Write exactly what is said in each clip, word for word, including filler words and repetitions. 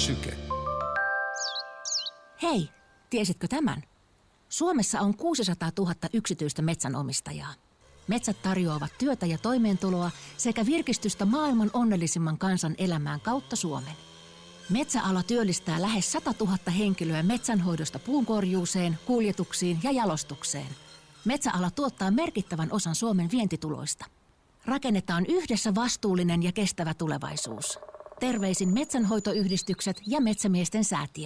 Syke. Hei, tiesitkö tämän? Suomessa on kuusisataatuhatta yksityistä metsänomistajaa. Metsät tarjoavat työtä ja toimeentuloa sekä virkistystä maailman onnellisimman kansan elämään kautta Suomen. Metsäala työllistää lähes satatuhatta henkilöä metsänhoidosta puunkorjuuseen, kuljetuksiin ja jalostukseen. Metsäala tuottaa merkittävän osan Suomen vientituloista. Rakennetaan yhdessä vastuullinen ja kestävä tulevaisuus. Terveisin metsänhoitoyhdistykset ja Metsämiesten säätiö.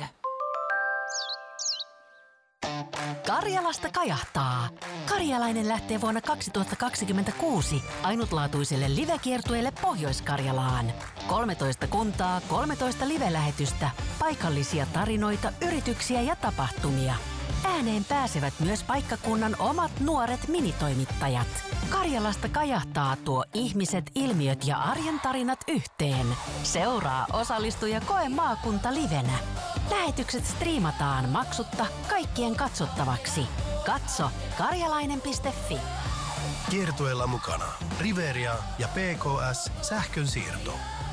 Karjalasta kajahtaa. Karjalainen lähtee vuonna kaksituhattakaksikymmentäkuusi ainutlaatuiselle live-kiertueelle Pohjois-Karjalaan. kolmetoista kuntaa, kolmetoista live-lähetystä, paikallisia tarinoita, yrityksiä ja tapahtumia. Ääneen pääsevät myös paikkakunnan omat nuoret minitoimittajat. Karjalasta kajahtaa tuo ihmiset, ilmiöt ja arjen tarinat yhteen. Seuraa, osallistu ja koe maakunta livenä. Lähetykset striimataan maksutta kaikkien katsottavaksi. Katso karjalainen piste fi. Kiertueella mukana Riveria ja P K S Sähkönsiirto.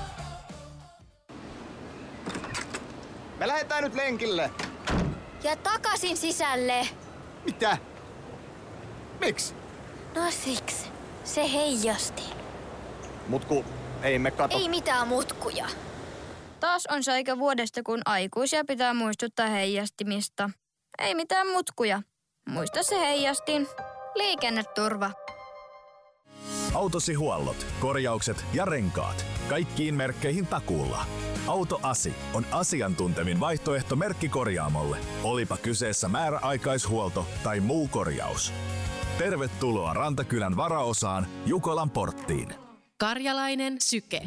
Me lähdetään nyt lenkille. Ja takaisin sisälle. Mitä? Miksi? No siksi. Se heijasti. Mutku, ei me kato. Ei mitään mutkuja. Taas on se aika vuodesta, kun aikuisia pitää muistuttaa heijastimista. Ei mitään mutkuja. Muista se heijastin. Liikenneturva. Autosi huollot, korjaukset ja renkaat. Kaikkiin merkkeihin takuulla. AutoAsi on asiantuntevin vaihtoehto merkkikorjaamolle. Olipa kyseessä määräaikaishuolto tai muu korjaus. Tervetuloa Rantakylän varaosaan Jukolan porttiin. Karjalainen Syke.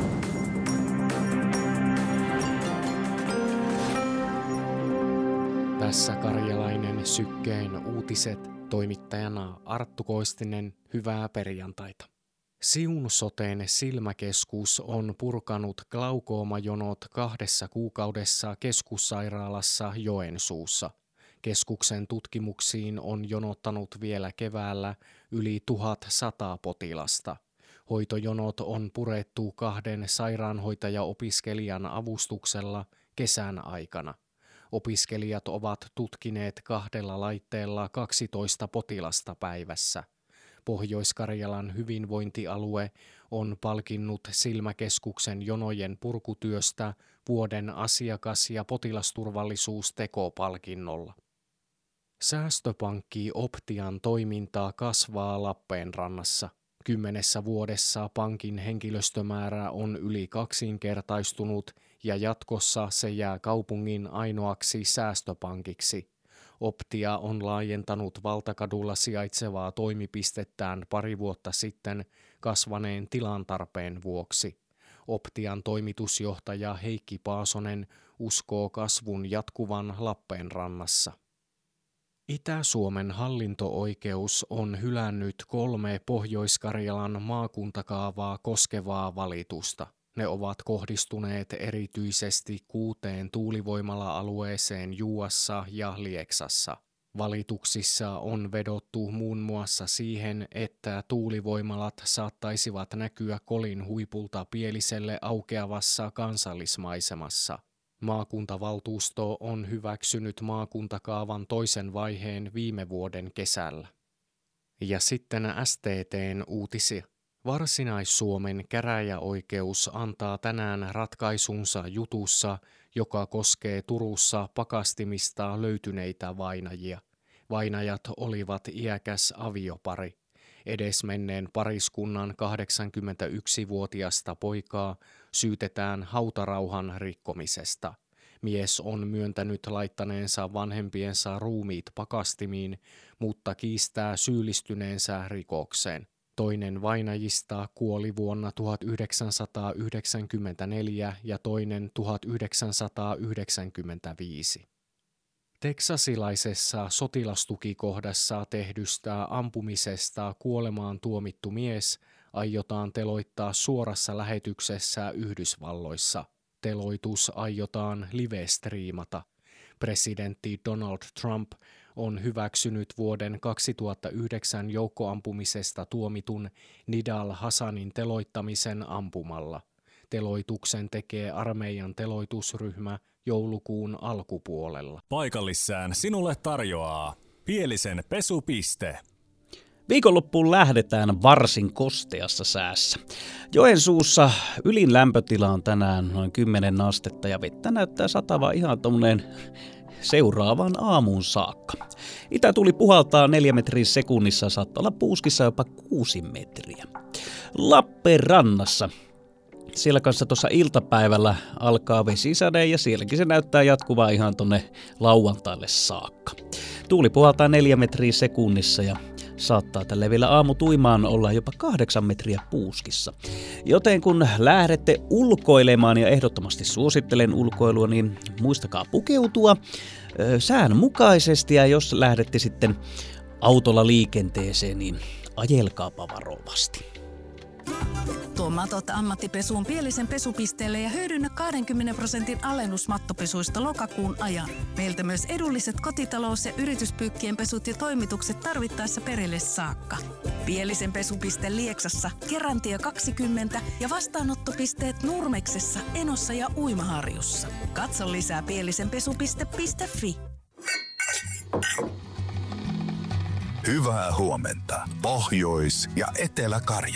Tässä Karjalainen Sykkeen uutiset, toimittajana Arttu Koistinen, hyvää perjantaita. Siun soten silmäkeskus on purkanut glaukoomajonot kahdessa kuukaudessa keskussairaalassa Joensuussa. Keskuksen tutkimuksiin on jonottanut vielä keväällä yli tuhatsata potilasta. Hoitojonot on purettu kahden sairaanhoitajaopiskelijan avustuksella kesän aikana. Opiskelijat ovat tutkineet kahdella laitteella kaksitoista potilasta päivässä. Pohjois-Karjalan hyvinvointialue on palkinnut silmäkeskuksen jonojen purkutyöstä vuoden asiakas- ja potilasturvallisuustekopalkinnolla. Säästöpankki Optian toimintaa kasvaa Lappeenrannassa. Kymmenessä vuodessa pankin henkilöstömäärä on yli kaksinkertaistunut ja jatkossa se jää kaupungin ainoaksi säästöpankiksi. Optia on laajentanut Valtakadulla sijaitsevaa toimipistettään pari vuotta sitten kasvaneen tilantarpeen vuoksi. Optian toimitusjohtaja Heikki Paasonen uskoo kasvun jatkuvan Lappeenrannassa. Itä-Suomen hallinto-oikeus on hylännyt kolme Pohjois-Karjalan maakuntakaavaa koskevaa valitusta. Ne ovat kohdistuneet erityisesti kuuteen tuulivoimala-alueeseen Juuassa ja Lieksassa. Valituksissa on vedottu muun muassa siihen, että tuulivoimalat saattaisivat näkyä Kolin huipulta Pieliselle aukeavassa kansallismaisemassa. Maakuntavaltuusto on hyväksynyt maakuntakaavan toisen vaiheen viime vuoden kesällä. Ja sitten S T T:n uutisia. Varsinais-Suomen käräjäoikeus antaa tänään ratkaisunsa jutussa, joka koskee Turussa pakastimista löytyneitä vainajia. Vainajat olivat iäkäs aviopari. Edesmenneen pariskunnan kahdeksankymmentäyksivuotiasta poikaa syytetään hautarauhan rikkomisesta. Mies on myöntänyt laittaneensa vanhempiensa ruumiit pakastimiin, mutta kiistää syyllistyneensä rikokseen. Toinen vainajista kuoli vuonna tuhatyhdeksänsataayhdeksänkymmentäneljä ja toinen tuhatyhdeksänsataayhdeksänkymmentäviisi. Teksasilaisessa sotilastukikohdassa tehdystä ampumisesta kuolemaan tuomittu mies aiotaan teloittaa suorassa lähetyksessä Yhdysvalloissa. Teloitus aiotaan live-striimata. Presidentti Donald Trump on hyväksynyt vuoden kaksituhattayhdeksän joukkoampumisesta tuomitun Nidal Hassanin teloittamisen ampumalla. Teloituksen tekee armeijan teloitusryhmä joulukuun alkupuolella. Paikallissään sinulle tarjoaa Pielisen pesupiste. Viikonloppuun lähdetään varsin kosteassa säässä. Joensuussa ylin lämpötila on tänään noin kymmenen astetta ja vettä näyttää satavan ihan tommonen seuraavaan aamuun saakka. Itätuuli puhaltaa neljä metriä sekunnissa, saattaa olla puuskissa jopa kuusi metriä. Lappeenrannassa. Siellä kanssa tuossa iltapäivällä alkaa vesisade ja sielläkin se näyttää jatkuvaa ihan tonne lauantaille saakka. Tuuli puhaltaa neljä metriä sekunnissa ja saattaa tälle vielä aamutuimaan olla jopa kahdeksan metriä puuskissa. Joten kun lähdette ulkoilemaan ja ehdottomasti suosittelen ulkoilua, niin muistakaa pukeutua ö, säännönmukaisesti ja jos lähdette sitten autolla liikenteeseen, niin ajelkaapa varovasti. Tuo matot ammattipesuun Pielisen pesupisteelle ja hyödynnä kaksikymmentä prosentin alennus mattopesuista lokakuun ajan. Meiltä myös edulliset kotitalous- ja yrityspyykkien pesut ja toimitukset tarvittaessa perille saakka. Pielisen pesupiste Lieksassa, Kerantie kaksikymmentä ja vastaanottopisteet Nurmeksessa, Enossa ja Uimaharjussa. Katso lisää pielisenpesupiste piste fi. Hyvää huomenta, Pohjois- ja Etelä-Karjala.